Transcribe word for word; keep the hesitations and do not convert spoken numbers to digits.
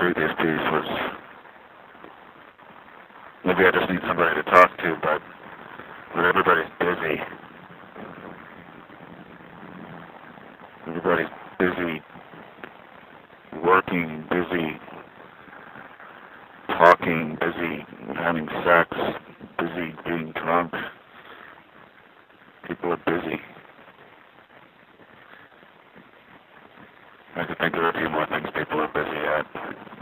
previous piece was maybe I just need somebody to talk to, but but everybody's busy. Everybody's busy working, busy talking, busy having sex, busy being drunk. People are busy. I could think of a few more things people are busy at.